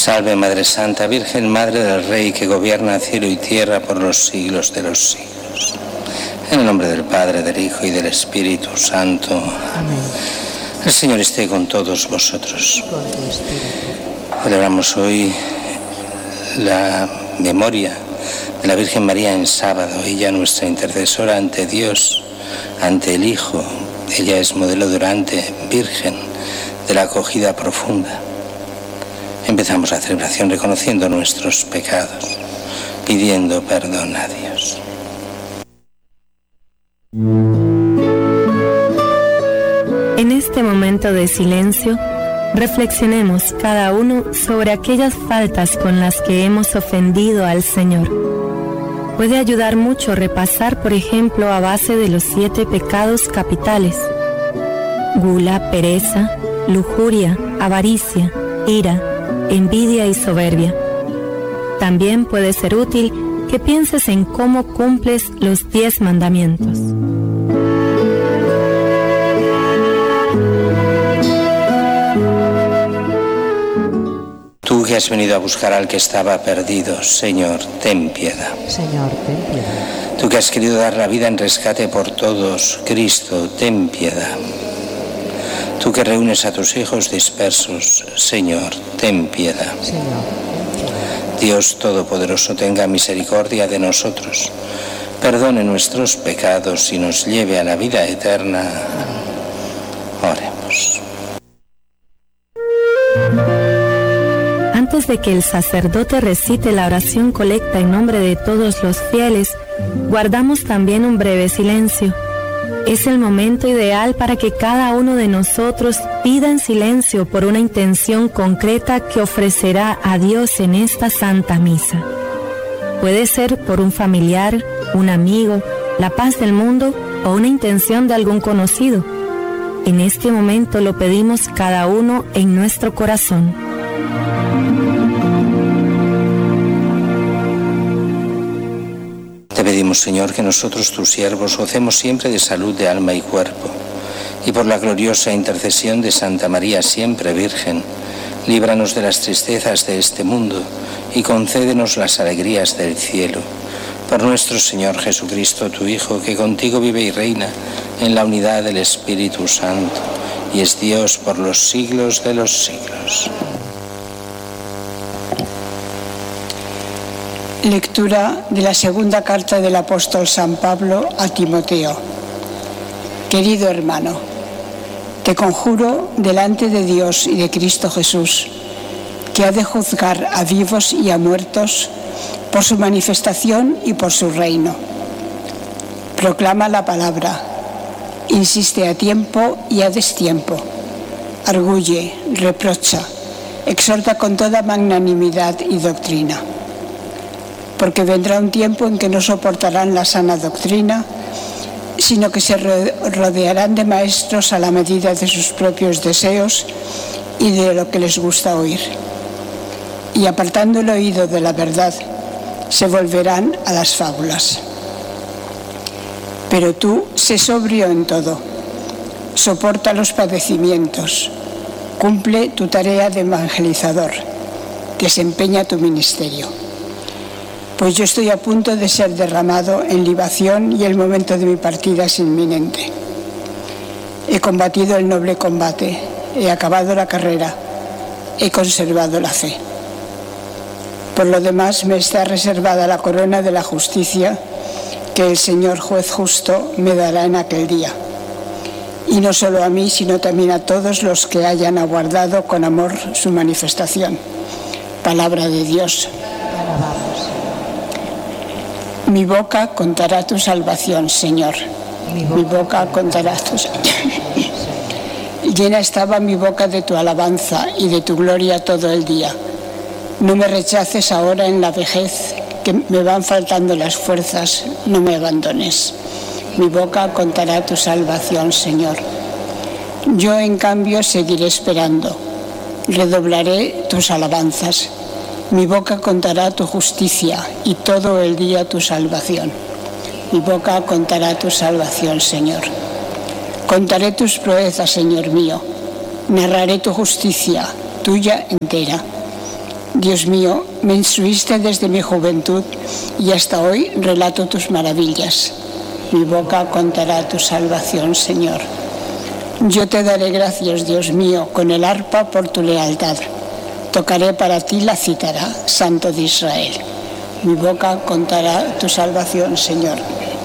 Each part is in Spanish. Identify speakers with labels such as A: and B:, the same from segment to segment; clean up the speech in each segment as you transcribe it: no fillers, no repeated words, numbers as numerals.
A: Salve Madre Santa, Virgen Madre del Rey, que gobierna cielo y tierra por los siglos de los siglos. En el nombre del Padre, del Hijo y del Espíritu Santo.
B: Amén.
A: El Señor esté con todos vosotros. Celebramos hoy la memoria de la Virgen María en sábado. Ella, nuestra intercesora ante Dios, ante el Hijo. Ella es modelo durante, virgen de la acogida profunda. Empezamos la celebración reconociendo nuestros pecados, pidiendo perdón a Dios.
C: En este momento de silencio, reflexionemos cada uno sobre aquellas faltas con las que hemos ofendido al Señor. Puede ayudar mucho repasar, por ejemplo, a base de los 7 pecados capitales: gula, pereza, lujuria, avaricia, ira, envidia y soberbia. También puede ser útil que pienses en cómo cumples los 10 mandamientos.
A: Tú que has venido a buscar al que estaba perdido, Señor, ten piedad.
B: Señor, ten piedad.
A: Tú que has querido dar la vida en rescate por todos, Cristo, ten piedad. Tú que reúnes a tus hijos dispersos, Señor, ten piedad.
B: Señor, ten piedad.
A: Dios Todopoderoso, tenga misericordia de nosotros, perdone nuestros pecados y nos lleve a la vida eterna. Oremos.
C: Antes de que el sacerdote recite la oración colecta en nombre de todos los fieles, guardamos también un breve silencio. Es el momento ideal para que cada uno de nosotros pida en silencio por una intención concreta que ofrecerá a Dios en esta Santa Misa. Puede ser por un familiar, un amigo, la paz del mundo o una intención de algún conocido. En este momento lo pedimos cada uno en nuestro corazón.
A: Te pedimos, Señor, que nosotros, tus siervos, gocemos siempre de salud de alma y cuerpo, y por la gloriosa intercesión de Santa María, siempre Virgen, líbranos de las tristezas de este mundo y concédenos las alegrías del cielo. Por nuestro Señor Jesucristo, tu Hijo, que contigo vive y reina en la unidad del Espíritu Santo, y es Dios por los siglos de los siglos.
D: Lectura de la segunda carta del apóstol San Pablo a Timoteo. Querido hermano, te conjuro delante de Dios y de Cristo Jesús, que ha de juzgar a vivos y a muertos por su manifestación y por su reino. Proclama la palabra, insiste a tiempo y a destiempo, arguye, reprocha, exhorta con toda magnanimidad y doctrina. Porque vendrá un tiempo en que no soportarán la sana doctrina, sino que se rodearán de maestros a la medida de sus propios deseos y de lo que les gusta oír. Y apartando el oído de la verdad, se volverán a las fábulas. Pero tú, sé sobrio en todo, soporta los padecimientos, cumple tu tarea de evangelizador, desempeña tu ministerio. Pues yo estoy a punto de ser derramado en libación y el momento de mi partida es inminente. He combatido el noble combate, he acabado la carrera, he conservado la fe. Por lo demás, me está reservada la corona de la justicia que el Señor juez justo me dará en aquel día. Y no solo a mí, sino también a todos los que hayan aguardado con amor su manifestación. Palabra de Dios. Mi boca contará tu salvación, Señor. Mi boca contará tu salvación. Llena estaba mi boca de tu alabanza y de tu gloria todo el día. No me rechaces ahora en la vejez, que me van faltando las fuerzas, no me abandones. Mi boca contará tu salvación, Señor. Yo, en cambio, seguiré esperando. Redoblaré tus alabanzas. Mi boca contará tu justicia y todo el día tu salvación. Mi boca contará tu salvación, Señor. Contaré tus proezas, Señor mío. Narraré tu justicia, tuya entera. Dios mío, me instruiste desde mi juventud y hasta hoy relato tus maravillas. Mi boca contará tu salvación, Señor. Yo te daré gracias, Dios mío, con el arpa por tu lealtad. Tocaré para ti la cítara, Santo de Israel. Mi boca contará tu salvación, Señor.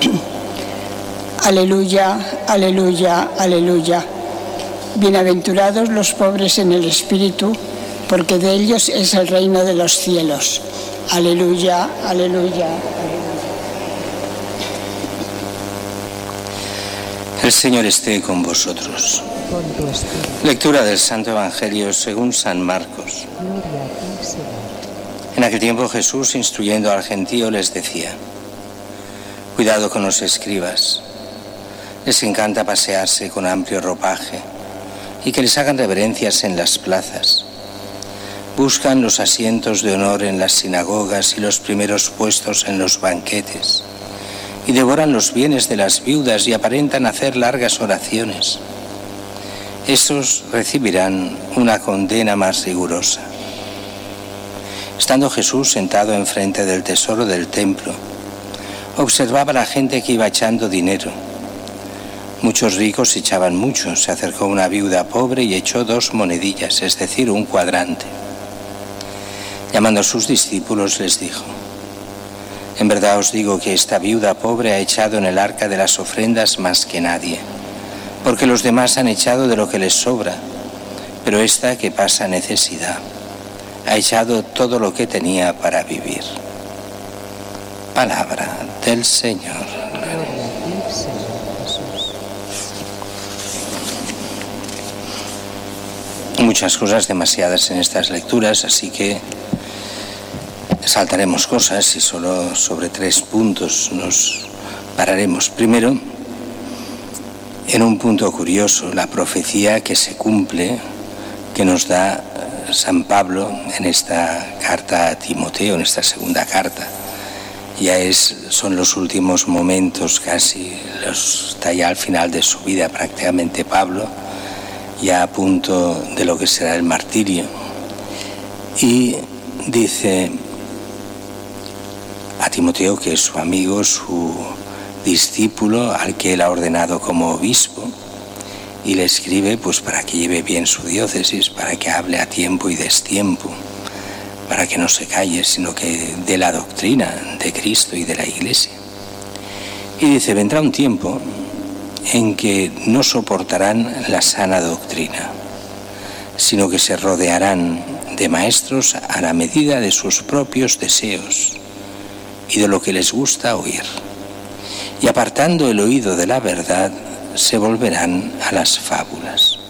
D: Aleluya, aleluya, aleluya. Bienaventurados los pobres en el espíritu, porque de ellos es el reino de los cielos. Aleluya, aleluya.
A: El Señor esté con vosotros.
B: Con tu espíritu.
A: Lectura del Santo Evangelio según San Marcos.
B: Gloria a ti, Señor.
A: En aquel tiempo Jesús, instruyendo al gentío, les decía: cuidado con los escribas. Les encanta pasearse con amplio ropaje y que les hagan reverencias en las plazas. Buscan los asientos de honor en las sinagogas y los primeros puestos en los banquetes, y devoran los bienes de las viudas y aparentan hacer largas oraciones. Esos recibirán una condena más rigurosa. Estando Jesús sentado enfrente del tesoro del templo, observaba a la gente que iba echando dinero. Muchos ricos echaban mucho. Se acercó una viuda pobre y echó 2 monedillas, es decir, un cuadrante. Llamando a sus discípulos les dijo: en verdad os digo que esta viuda pobre ha echado en el arca de las ofrendas más que nadie, porque los demás han echado de lo que les sobra, pero esta que pasa necesidad ha echado todo lo que tenía para vivir. Palabra del Señor.
B: Gloria a ti, Señor Jesús.
A: Muchas cosas, demasiadas en estas lecturas, así que saltaremos cosas y solo sobre 3 puntos nos pararemos. Primero, en un punto curioso, la profecía que se cumple, que nos da San Pablo en esta carta a Timoteo, en esta segunda carta. Son los últimos momentos casi, está ya al final de su vida prácticamente Pablo, ya a punto de lo que será el martirio. Y dice a Timoteo, que es su amigo, su discípulo, al que él ha ordenado como obispo, y le escribe pues para que lleve bien su diócesis, para que hable a tiempo y destiempo, para que no se calle, sino que dé la doctrina de Cristo y de la Iglesia. Y dice: vendrá un tiempo en que no soportarán la sana doctrina, sino que se rodearán de maestros a la medida de sus propios deseos y de lo que les gusta oír. Y apartando el oído de la verdad, se volverán a las fábulas.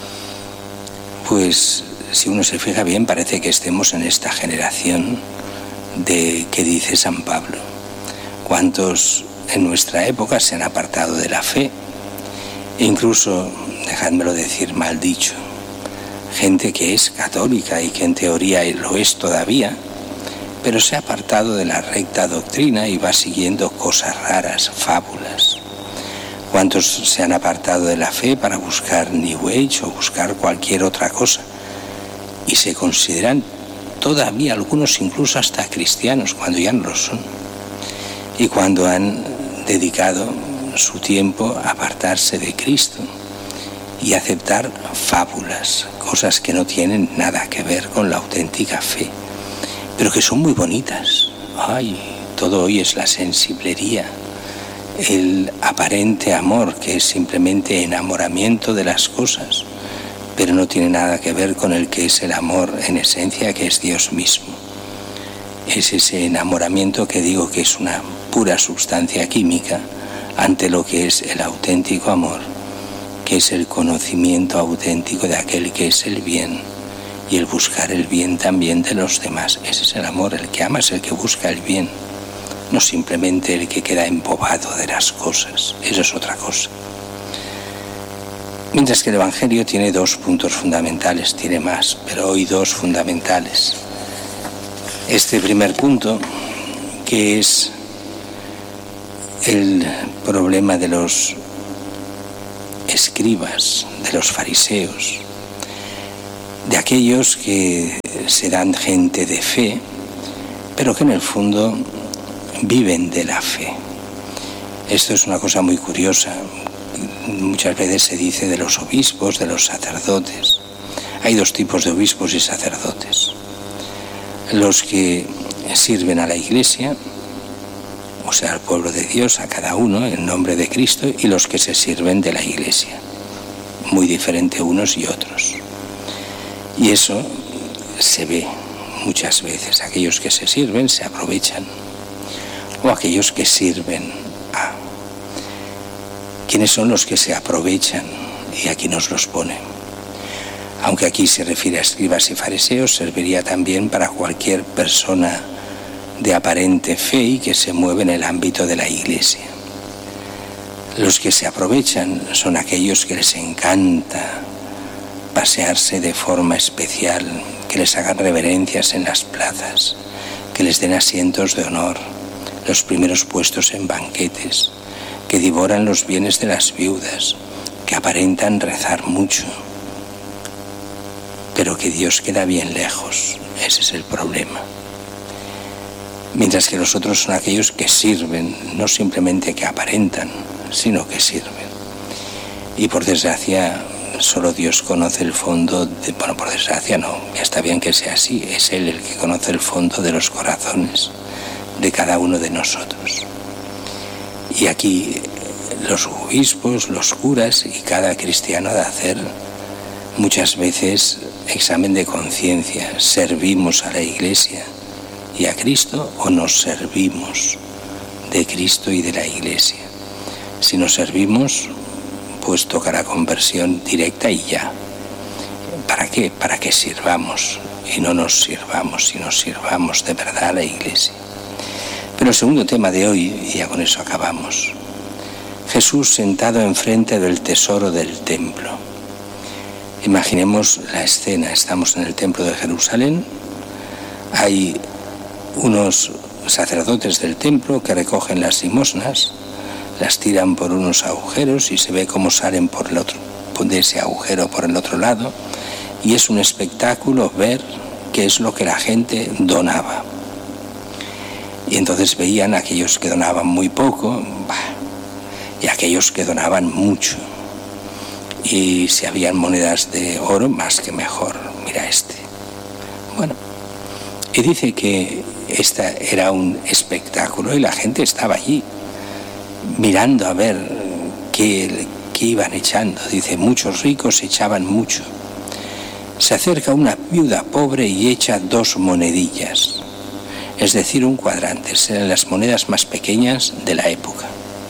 A: Pues si uno se fija bien, parece que estemos en esta generación que dice San Pablo. ¿Cuántos en nuestra época se han apartado de la fe? E incluso, dejádmelo decir mal dicho, gente que es católica y que en teoría lo es todavía, pero se ha apartado de la recta doctrina y va siguiendo cosas raras, fábulas. ¿Cuántos se han apartado de la fe para buscar New Age o buscar cualquier otra cosa? Y se consideran todavía algunos incluso hasta cristianos, cuando ya no lo son. Y cuando han dedicado su tiempo a apartarse de Cristo y aceptar fábulas, cosas que no tienen nada que ver con la auténtica fe, pero que son muy bonitas. Ay, todo hoy es la sensiblería, el aparente amor, que es simplemente enamoramiento de las cosas, pero no tiene nada que ver con el que es el amor en esencia, que es Dios mismo. Es ese enamoramiento que digo que es una pura sustancia química ante lo que es el auténtico amor, que es el conocimiento auténtico de aquel que es el bien y el buscar el bien también de los demás. Ese es el amor, el que ama es el que busca el bien, no simplemente el que queda embobado de las cosas. Eso es otra cosa. Mientras que el Evangelio tiene 2 puntos fundamentales, tiene más, pero hoy 2 fundamentales. Este primer punto, que es el problema de los escribas, de los fariseos. de aquellos que serán gente de fe, pero que en el fondo viven de la fe. Esto es una cosa muy curiosa. Muchas veces se dice de los obispos, de los sacerdotes. Hay dos tipos de obispos y sacerdotes. Los que sirven a la Iglesia, o sea, al pueblo de Dios, a cada uno, en nombre de Cristo, y los que se sirven de la Iglesia. Muy diferente unos y otros. Y eso se ve muchas veces. Aquellos que se sirven se aprovechan. O aquellos que sirven a. ¿Quiénes son los que se aprovechan? Y aquí nos los pone. Aunque aquí se refiere a escribas y fariseos, serviría también para cualquier persona de aparente fe y que se mueve en el ámbito de la Iglesia. Los que se aprovechan son aquellos que les encanta pasearse de forma especial, que les hagan reverencias en las plazas, que les den asientos de honor, los primeros puestos en banquetes, que devoran los bienes de las viudas, que aparentan rezar mucho, pero que Dios queda bien lejos. Ese es el problema. Mientras que los otros son aquellos que sirven, no simplemente que aparentan, sino que sirven. Y por desgracia, solo Dios conoce el fondo, por desgracia no, ya está bien que sea así, es Él el que conoce el fondo de los corazones de cada uno de nosotros. Y aquí los obispos, los curas y cada cristiano ha de hacer muchas veces examen de conciencia. ¿Servimos a la Iglesia y a Cristo o nos servimos de Cristo y de la Iglesia? Si nos servimos, pues tocará conversión directa y ya. ¿Para qué? Para que sirvamos y no nos sirvamos, sino sirvamos de verdad a la Iglesia. Pero el segundo tema de hoy, y ya con eso acabamos. Jesús sentado enfrente del tesoro del templo. Imaginemos la escena. Estamos en el templo de Jerusalén. Hay unos sacerdotes del templo que recogen las limosnas, las tiran por unos agujeros y se ve cómo salen por el otro, de ese agujero por el otro lado, y es un espectáculo ver qué es lo que la gente donaba. Y entonces veían a aquellos que donaban muy poco y a aquellos que donaban mucho. Y si habían monedas de oro, más que mejor. Mira este. Bueno, y dice que este era un espectáculo y la gente estaba allí mirando a ver qué iban echando. Dice, muchos ricos echaban mucho. Se acerca una viuda pobre y echa 2 monedillas, es decir, un cuadrante. Eran las monedas más pequeñas de la época.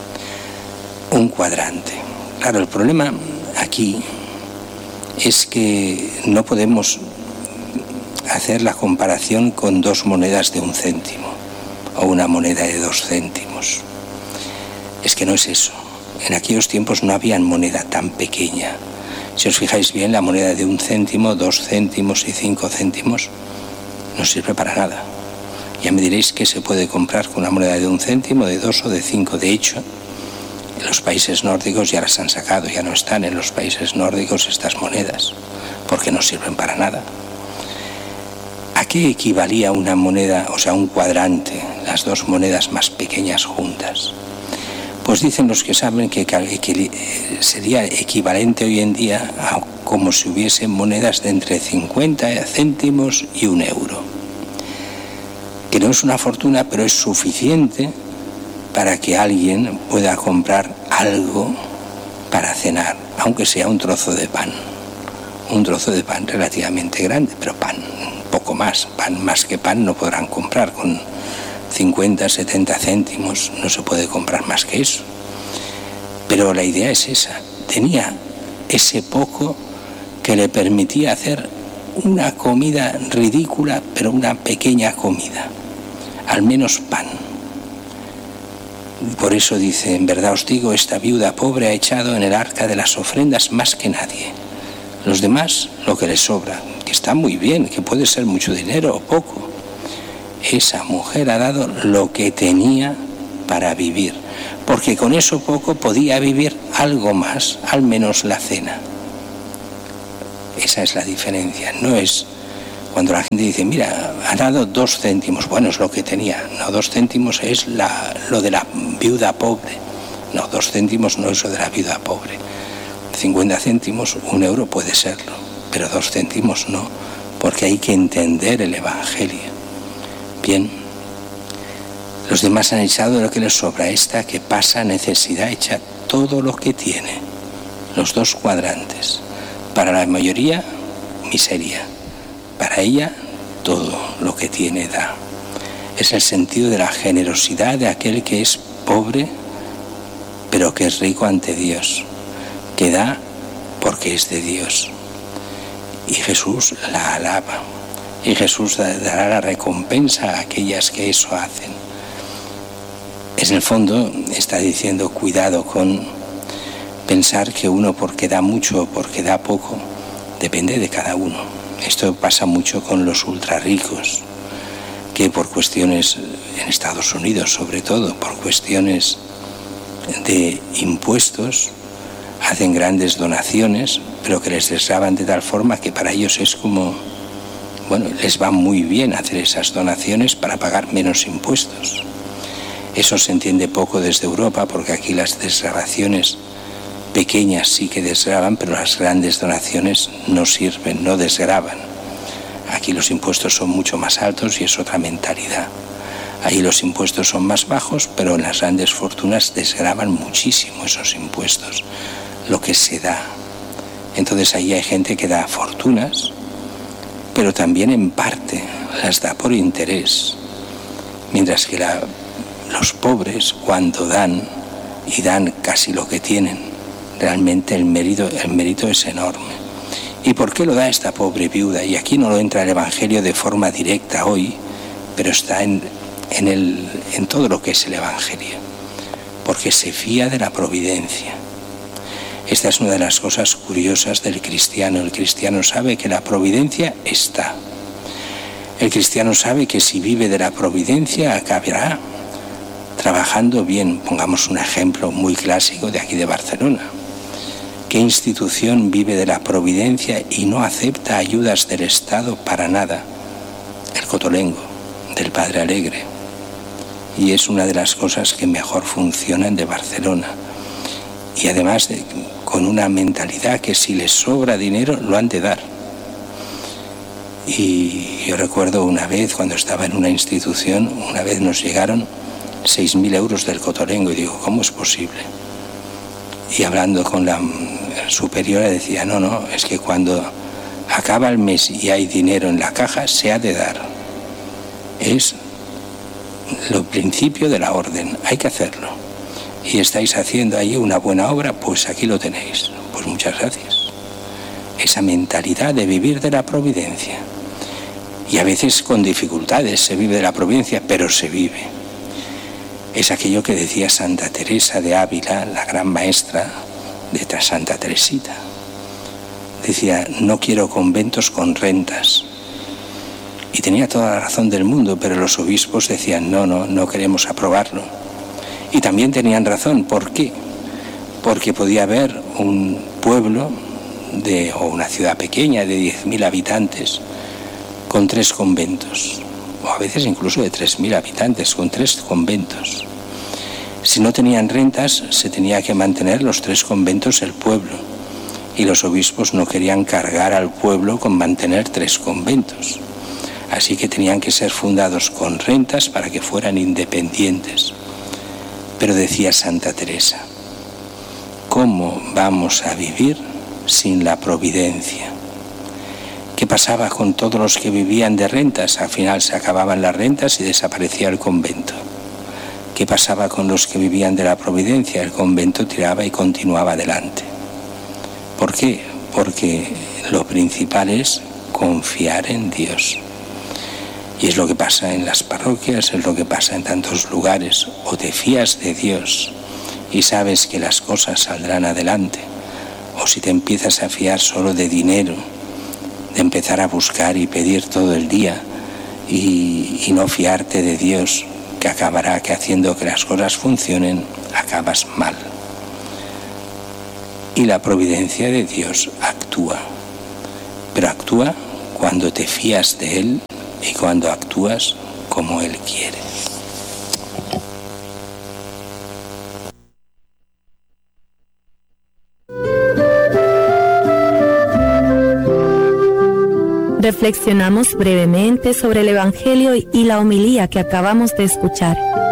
A: Un cuadrante. Claro, el problema aquí es que no podemos hacer la comparación con 2 monedas de 1 céntimo o una moneda de 2 céntimos. Es que no es eso. En aquellos tiempos no había moneda tan pequeña. Si os fijáis bien, la moneda de 1 céntimo, 2 céntimos y 5 céntimos no sirve para nada. Ya me diréis qué se puede comprar con una moneda de 1 céntimo, de 2 o de 5. De hecho, en los países nórdicos ya las han sacado, ya no están en los países nórdicos estas monedas, porque no sirven para nada. ¿A qué equivalía una moneda, o sea, un cuadrante, las 2 monedas más pequeñas juntas? Pues dicen los que saben que sería equivalente hoy en día a como si hubiese monedas de entre 50 céntimos y 1 euro. Que no es una fortuna, pero es suficiente para que alguien pueda comprar algo para cenar, aunque sea un trozo de pan. Un trozo de pan relativamente grande, pero pan, poco más. Pan más que pan no podrán comprar con 50, 70 céntimos, no se puede comprar más que eso. Pero la idea es esa. Tenía ese poco que le permitía hacer una comida ridícula, pero una pequeña comida. Al menos pan. Por eso dice, en verdad os digo, esta viuda pobre ha echado en el arca de las ofrendas más que nadie. Los demás, lo que les sobra, que está muy bien, que puede ser mucho dinero o poco. Esa mujer ha dado lo que tenía para vivir, porque con eso poco podía vivir algo más, al menos la cena. Esa es la diferencia. No es cuando la gente dice, mira, ha dado 2 céntimos, bueno, es lo que tenía. No, 2 céntimos es lo de la viuda pobre. No, 2 céntimos no es lo de la viuda pobre. 50 céntimos, 1 euro puede serlo, pero 2 céntimos no, porque hay que entender el Evangelio. Bien, los demás han echado lo que les sobra. Esta que pasa necesidad echa todo lo que tiene, los 2 cuadrantes. Para la mayoría, miseria. Para ella, todo lo que tiene da. Es el sentido de la generosidad de aquel que es pobre, pero que es rico ante Dios, que da porque es de Dios. Y Jesús la alaba, y Jesús dará la recompensa a aquellas que eso hacen. En el fondo está diciendo, cuidado con pensar que uno porque da mucho o porque da poco, depende de cada uno. Esto pasa mucho con los ultra ricos, que por cuestiones, en Estados Unidos sobre todo, por cuestiones de impuestos, hacen grandes donaciones, pero que les desgravan de tal forma que para ellos es como, bueno, les va muy bien hacer esas donaciones para pagar menos impuestos. Eso se entiende poco desde Europa, porque aquí las desgravaciones pequeñas sí que desgravan, pero las grandes donaciones no sirven, no desgravan. Aquí los impuestos son mucho más altos y es otra mentalidad. Ahí los impuestos son más bajos, pero en las grandes fortunas desgravan muchísimo esos impuestos, lo que se da. Entonces ahí hay gente que da fortunas, pero también en parte las da por interés, mientras que los pobres, cuando dan, y dan casi lo que tienen, realmente el mérito es enorme. ¿Y por qué lo da esta pobre viuda? Y aquí no lo entra el Evangelio de forma directa hoy, pero está en todo lo que es el Evangelio, porque se fía de la providencia. Esta es una de las cosas curiosas del cristiano. El cristiano sabe que la providencia está. El cristiano sabe que si vive de la providencia acabará trabajando bien. Pongamos un ejemplo muy clásico de aquí de Barcelona. ¿Qué institución vive de la providencia y no acepta ayudas del Estado para nada? El Cotolengo, del Padre Alegre. Y es una de las cosas que mejor funcionan de Barcelona. Y además con una mentalidad que si les sobra dinero lo han de dar. Y yo recuerdo una vez cuando estaba en una institución, una vez nos llegaron 6.000 euros del Cotolengo y digo, ¿cómo es posible? Y hablando con la superiora decía, no, es que cuando acaba el mes y hay dinero en la caja se ha de dar. Es lo principio de la orden, hay que hacerlo. Y estáis haciendo ahí una buena obra, pues aquí lo tenéis. Pues muchas gracias. Esa mentalidad de vivir de la providencia. Y a veces con dificultades se vive de la providencia, pero se vive. Es aquello que decía Santa Teresa de Ávila, la gran maestra de Santa Teresita. Decía, no quiero conventos con rentas. Y tenía toda la razón del mundo, pero los obispos decían, no queremos aprobarlo. Y también tenían razón. ¿Por qué? Porque podía haber un pueblo o una ciudad pequeña de 10.000 habitantes con 3 conventos, o a veces incluso de 3.000 habitantes con 3 conventos. Si no tenían rentas, se tenía que mantener los 3 conventos el pueblo, y los obispos no querían cargar al pueblo con mantener 3 conventos. Así que tenían que ser fundados con rentas para que fueran independientes. Pero decía Santa Teresa, ¿cómo vamos a vivir sin la providencia? ¿Qué pasaba con todos los que vivían de rentas? Al final se acababan las rentas y desaparecía el convento. ¿Qué pasaba con los que vivían de la providencia? El convento tiraba y continuaba adelante. ¿Por qué? Porque lo principal es confiar en Dios. Y es lo que pasa en las parroquias, es lo que pasa en tantos lugares. O te fías de Dios y sabes que las cosas saldrán adelante, o si te empiezas a fiar solo de dinero, de empezar a buscar y pedir todo el día y no fiarte de Dios, que acabará que haciendo que las cosas funcionen, acabas mal. Y la providencia de Dios actúa. pero actúa cuando te fías de Él y cuando actúas como Él quiere.
C: Reflexionamos brevemente sobre el Evangelio y la homilía que acabamos de escuchar.